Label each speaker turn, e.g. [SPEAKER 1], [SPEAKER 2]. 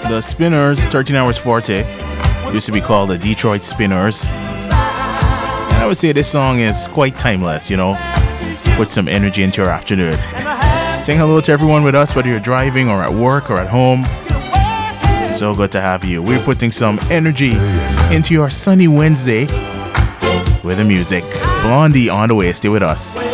[SPEAKER 1] The Spinners, 13 Hours Forte, used to be called the Detroit Spinners. And I would say this song is quite timeless, put some energy into your afternoon. Saying hello to everyone with us, whether you're driving or at work or at home. So good to have you. We're putting some energy into your sunny Wednesday with the music. Blondie on the way. Stay with us.